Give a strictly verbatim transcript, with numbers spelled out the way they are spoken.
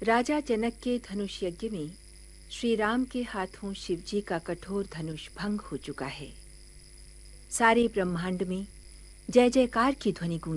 राजा जनक के धनुष यज्ञ में श्री राम के हाथों शिवजी का कठोर धनुष भंग हो चुका है। सारे ब्रह्मांड में जय जयकार की ध्वनि गूंज